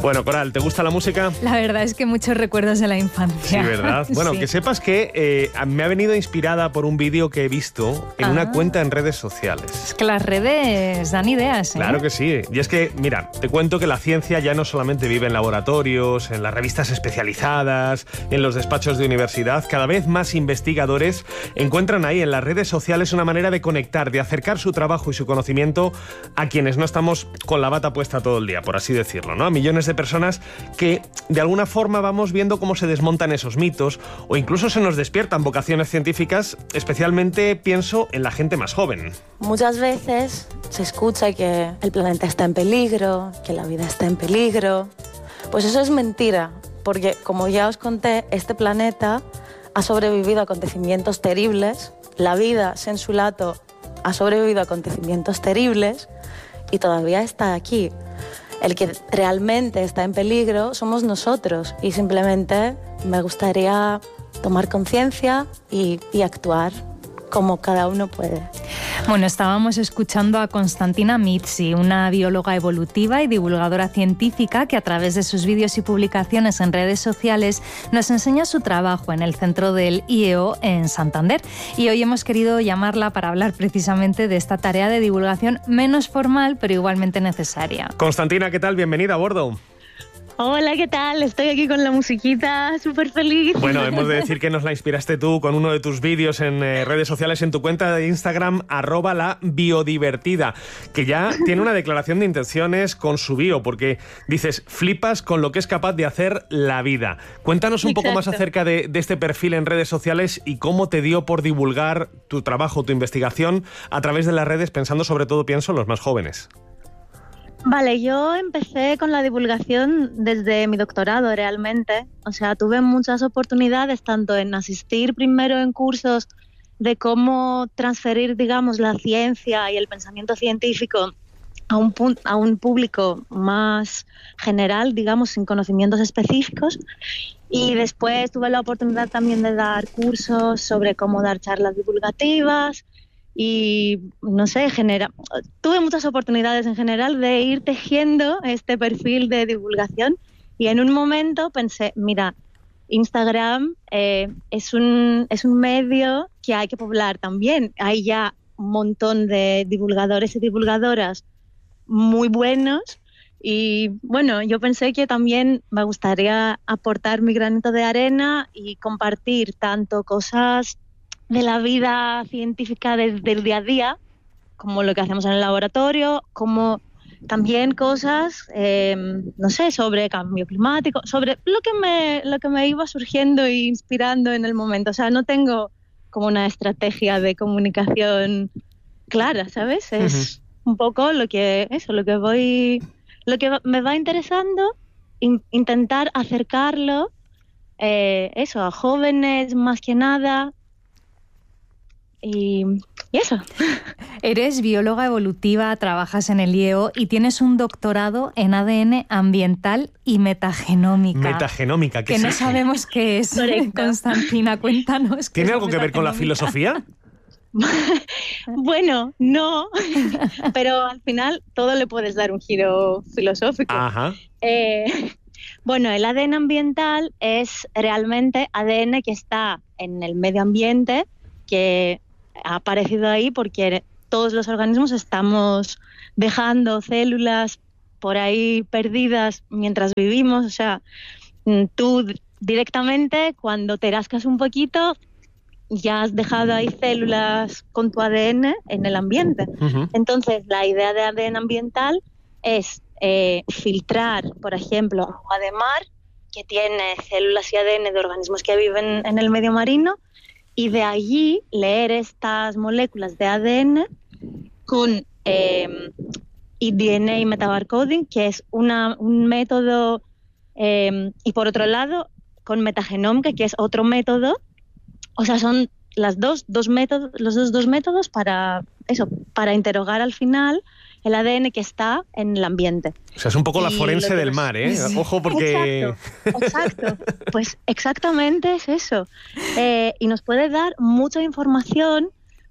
Bueno, Coral, ¿te gusta la música? La verdad es que muchos recuerdos de la infancia. Sí, ¿verdad? Bueno, sí. Que sepas que me ha venido inspirada por un vídeo que he visto en una cuenta en redes sociales. Es que las redes dan ideas, ¿eh? Claro que sí. Y es que, mira, te cuento que la ciencia ya no solamente vive en laboratorios, en las revistas especializadas, en los despachos de universidad. Cada vez más investigadores encuentran ahí en las redes sociales una manera de conectar, de acercar su trabajo y su conocimiento a quienes no estamos con la bata puesta todo el día, por así decirlo, ¿no? A millones de personas que de alguna forma vamos viendo cómo se desmontan esos mitos o incluso se nos despiertan vocaciones científicas, especialmente pienso en la gente más joven. Muchas veces se escucha que el planeta está en peligro, que la vida está en peligro. Pues eso es mentira, porque como ya os conté, este planeta ha sobrevivido a acontecimientos terribles, la vida, sensu lato, ha sobrevivido a acontecimientos terribles y todavía está aquí. El que realmente está en peligro somos nosotros y simplemente me gustaría tomar conciencia y actuar como cada uno puede. Bueno, estábamos escuchando a Konstantina Mizzi, una bióloga evolutiva y divulgadora científica que a través de sus vídeos y publicaciones en redes sociales nos enseña su trabajo en el centro del IEO en Santander. Y hoy hemos querido llamarla para hablar precisamente de esta tarea de divulgación menos formal, pero igualmente necesaria. Konstantina, ¿qué tal? Bienvenida a bordo. Hola, ¿qué tal? Estoy aquí con la musiquita, súper feliz. Bueno, hemos de decir que nos la inspiraste tú con uno de tus vídeos en redes sociales, en tu cuenta de Instagram, @labiodivertida, que ya tiene una declaración de intenciones con su bio, porque dices, flipas con lo que es capaz de hacer la vida. Cuéntanos un poco más acerca de este perfil en redes sociales y cómo te dio por divulgar tu trabajo, tu investigación a través de las redes, pensando sobre todo, pienso, en los más jóvenes. Vale, yo empecé con la divulgación desde mi doctorado realmente. O sea, tuve muchas oportunidades, tanto en asistir primero en cursos de cómo transferir, digamos, la ciencia y el pensamiento científico a un público más general, digamos, sin conocimientos específicos. Y después tuve la oportunidad también de dar cursos sobre cómo dar charlas divulgativas. Y no sé, tuve muchas oportunidades en general de ir tejiendo este perfil de divulgación y en un momento pensé, mira, Instagram es un medio que hay que poblar también. Hay ya un montón de divulgadores y divulgadoras muy buenos y bueno, yo pensé que también me gustaría aportar mi granito de arena y compartir tanto cosas de la vida científica del día a día, como lo que hacemos en el laboratorio, como también cosas, no sé, sobre cambio climático, sobre lo que me iba surgiendo e inspirando en el momento. O sea, no tengo como una estrategia de comunicación clara, ¿sabes? Es un poco lo que me va interesando, intentar acercarlo, a jóvenes más que nada. Y eso. Eres bióloga evolutiva, trabajas en el IEO y tienes un doctorado en ADN ambiental y metagenómica. Metagenómica, ¿qué es eso? Que no sabemos qué es. Constantina, cuéntanos. ¿Tiene algo que ver con la filosofía? Bueno, no, pero al final todo le puedes dar un giro filosófico. Ajá. Bueno, el ADN ambiental es realmente ADN que está en el medio ambiente, que ha aparecido ahí porque todos los organismos estamos dejando células por ahí perdidas mientras vivimos. O sea, tú directamente cuando te rascas un poquito ya has dejado ahí células con tu ADN en el ambiente. Entonces, la idea de ADN ambiental es filtrar, por ejemplo, agua de mar que tiene células y ADN de organismos que viven en el medio marino, y de allí leer estas moléculas de ADN con eDNA metabarcoding, que es un método, y por otro lado con metagenómica, que es otro método. O sea, son los dos métodos para interrogar al final el ADN que está en el ambiente. O sea, es un poco la forense del mar, ¿eh? Sí. Ojo, porque... Exacto. Pues exactamente es eso. Y nos puede dar mucha información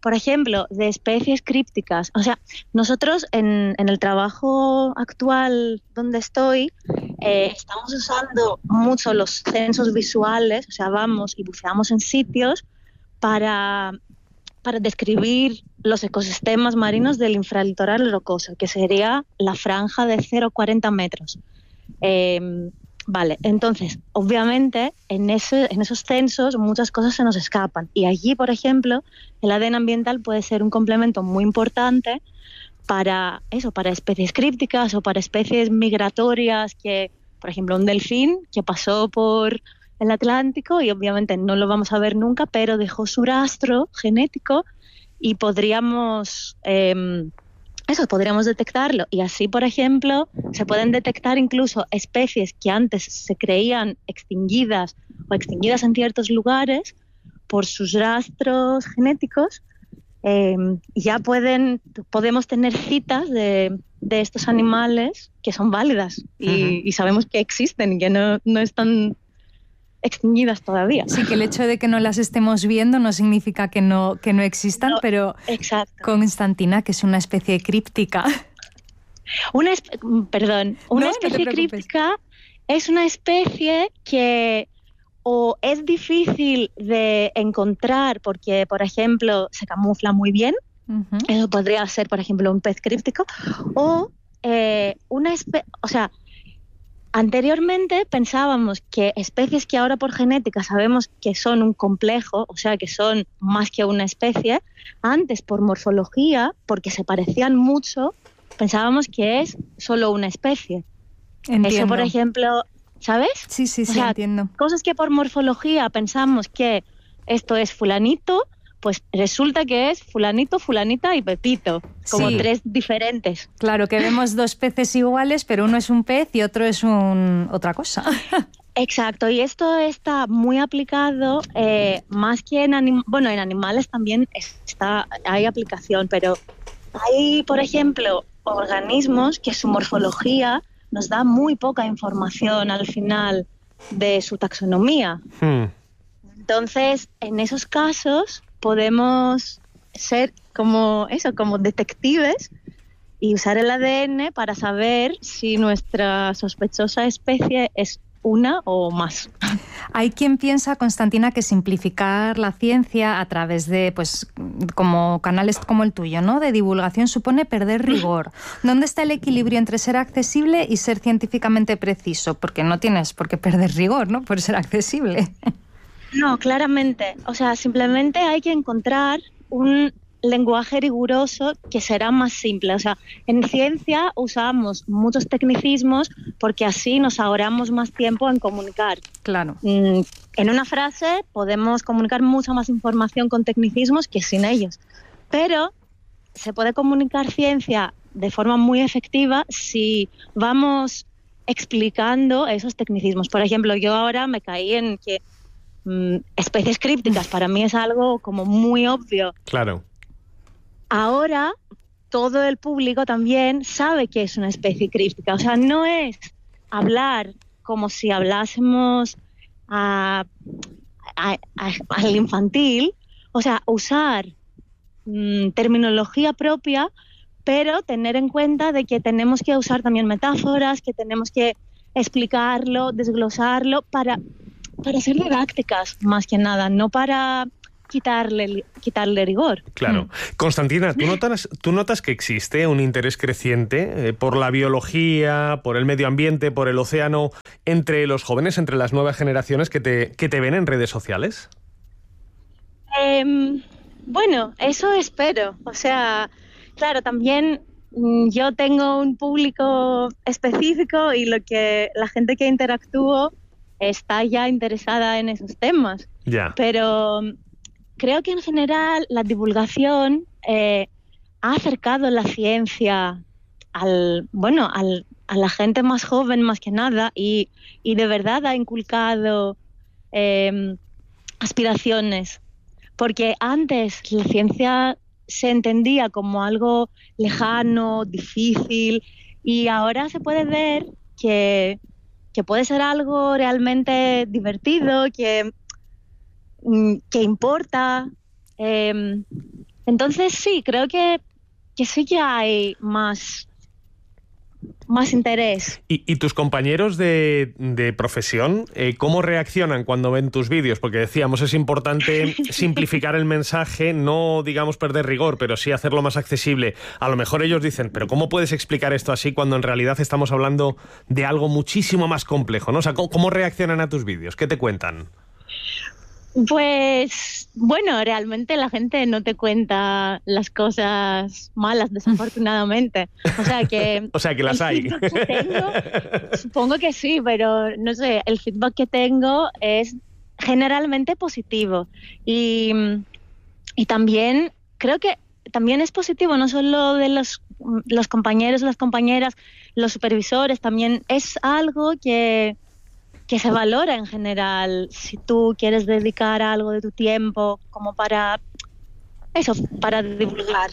por ejemplo, de especies crípticas. O sea, nosotros en el trabajo actual donde estoy, estamos usando mucho los censos visuales, o sea, vamos y buceamos en sitios para describir los ecosistemas marinos del infralitoral rocoso, que sería la franja de 0,40 metros. Vale, entonces, obviamente, en esos censos muchas cosas se nos escapan. Y allí, por ejemplo, el ADN ambiental puede ser un complemento muy importante para eso, para especies crípticas o para especies migratorias que, por ejemplo, un delfín que pasó por el Atlántico y obviamente no lo vamos a ver nunca, pero dejó su rastro genético y podríamos detectarlo. Y así, por ejemplo, se pueden detectar incluso especies que antes se creían extinguidas o extinguidas en ciertos lugares por sus rastros genéticos. Ya podemos tener citas de estos animales que son válidas y sabemos que existen y que no están extinguidas todavía. Sí, que el hecho de que no las estemos viendo no significa que no existan, no, pero exacto. Constantina, que es una especie críptica. Una especie críptica es una especie que o es difícil de encontrar porque, por ejemplo, se camufla muy bien. Eso podría ser, por ejemplo, un pez críptico, o anteriormente pensábamos que especies que ahora por genética sabemos que son un complejo, o sea, que son más que una especie, antes por morfología, porque se parecían mucho, pensábamos que es solo una especie. Entiendo. Eso, por ejemplo, ¿sabes? Sí, entiendo. Cosas que por morfología pensamos que esto es fulanito, pues resulta que es fulanito, fulanita y Pepito, como tres diferentes. Claro, que vemos dos peces iguales, pero uno es un pez y otro es otra cosa. Exacto, y esto está muy aplicado, más que en animales también hay aplicación, pero hay, por ejemplo, organismos que su morfología nos da muy poca información al final de su taxonomía. Entonces, en esos casos podemos ser como detectives y usar el ADN para saber si nuestra sospechosa especie es una o más. Hay quien piensa, Constantina, que simplificar la ciencia a través de como canales como el tuyo, ¿no?, de divulgación supone perder rigor. ¿Dónde está el equilibrio entre ser accesible y ser científicamente preciso? Porque no tienes por qué perder rigor, ¿no?, por ser accesible. No, claramente. O sea, simplemente hay que encontrar un lenguaje riguroso que será más simple. O sea, en ciencia usamos muchos tecnicismos porque así nos ahorramos más tiempo en comunicar. Claro. En una frase podemos comunicar mucha más información con tecnicismos que sin ellos. Pero se puede comunicar ciencia de forma muy efectiva si vamos explicando esos tecnicismos. Por ejemplo, yo ahora me caí en que especies crípticas para mí es algo como muy obvio. Claro. Ahora todo el público también sabe que es una especie críptica. O sea, no es hablar como si hablásemos al infantil, o sea, usar terminología propia, pero tener en cuenta de que tenemos que usar también metáforas, que tenemos que explicarlo, desglosarlo para ser didácticas, más que nada, no para quitarle rigor. Claro. Constantina, ¿tú notas que existe un interés creciente por la biología, por el medio ambiente, por el océano, entre los jóvenes, entre las nuevas generaciones que te ven en redes sociales? Bueno, eso espero. O sea, claro, también yo tengo un público específico y la gente que interactúo está ya interesada en esos temas. Ya. Pero creo que en general la divulgación ha acercado la ciencia a la gente más joven más que nada y de verdad ha inculcado aspiraciones. Porque antes la ciencia se entendía como algo lejano, difícil, y ahora se puede ver que puede ser algo realmente divertido, que importa. Entonces sí, creo que sí que hay más interés. ¿Y tus compañeros de profesión, cómo reaccionan cuando ven tus vídeos? Porque decíamos, es importante simplificar el mensaje, no, digamos, perder rigor, pero sí hacerlo más accesible. A lo mejor ellos dicen, pero ¿cómo puedes explicar esto así cuando en realidad estamos hablando de algo muchísimo más complejo, ¿no? O sea, ¿cómo reaccionan a tus vídeos? ¿Qué te cuentan? Pues bueno, realmente la gente no te cuenta las cosas malas, desafortunadamente. O sea que las hay. El feedback que tengo, supongo que sí, pero no sé, el feedback que tengo es generalmente positivo. Y también creo que también es positivo, no solo de los compañeros, las compañeras, los supervisores, también es algo que se valora en general si tú quieres dedicar algo de tu tiempo como para divulgar.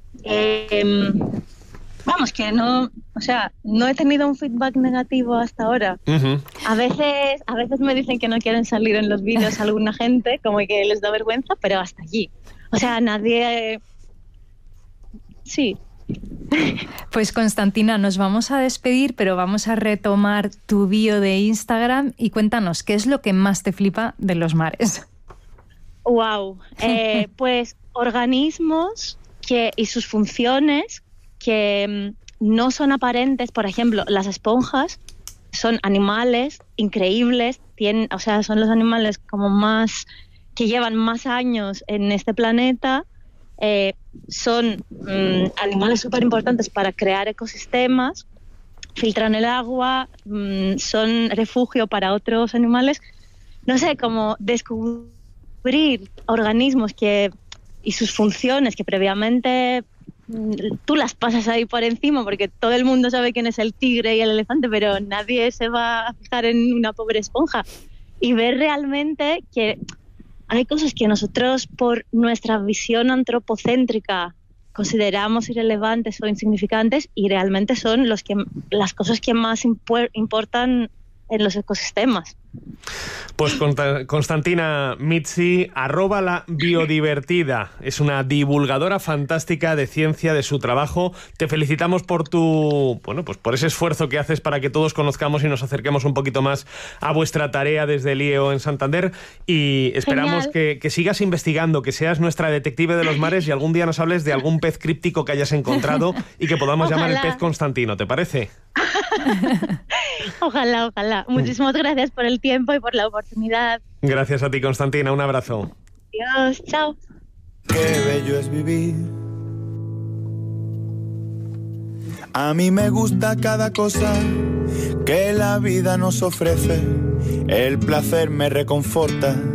Vamos, que no he tenido un feedback negativo hasta ahora. Uh-huh. A veces me dicen que no quieren salir en los vídeos alguna gente, como que les da vergüenza, pero hasta allí. O sea, nadie... Sí. Pues Constantina, nos vamos a despedir, pero vamos a retomar tu bio de Instagram y cuéntanos, ¿qué es lo que más te flipa de los mares? Wow, pues organismos y sus funciones que no son aparentes. Por ejemplo, las esponjas son animales increíbles, son los animales como más que llevan más años en este planeta. Son animales súper importantes para crear ecosistemas, filtran el agua, son refugio para otros animales. No sé, como descubrir organismos y sus funciones que previamente tú las pasas ahí por encima porque todo el mundo sabe quién es el tigre y el elefante, pero nadie se va a fijar en una pobre esponja. Y ver realmente que hay cosas que nosotros, por nuestra visión antropocéntrica, consideramos irrelevantes o insignificantes y realmente son las cosas que más importan en los ecosistemas. Pues Constantina Mizzi, @la biodivertida, es una divulgadora fantástica de ciencia, de su trabajo. Te felicitamos por por ese esfuerzo que haces para que todos conozcamos y nos acerquemos un poquito más a vuestra tarea desde el IEO en Santander, y esperamos que sigas investigando, que seas nuestra detective de los mares y algún día nos hables de algún pez críptico que hayas encontrado y que podamos llamar el pez Constantino, ¿te parece? Ojalá. Muchísimas gracias por el tiempo y por la oportunidad. Gracias a ti, Constantina. Un abrazo. Adiós, chao. Qué bello es vivir. A mí me gusta cada cosa que la vida nos ofrece. El placer me reconforta.